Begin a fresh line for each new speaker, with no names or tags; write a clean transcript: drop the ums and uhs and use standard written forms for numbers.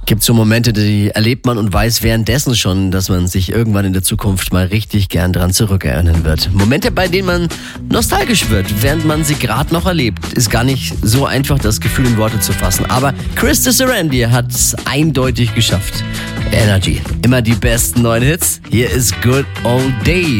Gibt so Momente, die erlebt man und weiß währenddessen schon, dass man sich irgendwann in der Zukunft mal richtig gern dran zurückerinnern wird. Momente, bei denen man nostalgisch wird, während man sie gerade noch erlebt. Ist gar nicht so einfach, das Gefühl in Worte zu fassen. Aber Krista Sarandie hat es eindeutig geschafft. Energy. Immer die besten neuen Hits. Hier ist Good Old Days.